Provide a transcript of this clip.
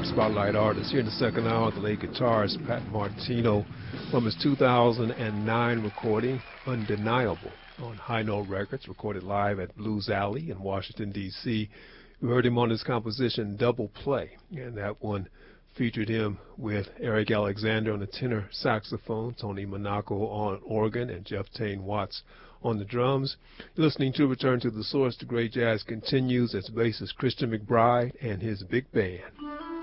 Spotlight Artist. Here in the second hour, the late guitarist Pat Martino from his 2009 recording, Undeniable, on High Note Records, recorded live at Blues Alley in Washington, D.C. We heard him on his composition Double Play, and that one featured him with Eric Alexander on the tenor saxophone, Tony Monaco on organ, and Jeff Tane Watts on the drums. You're listening to Return to the Source. The great jazz continues. Its bassist Christian McBride and his big band.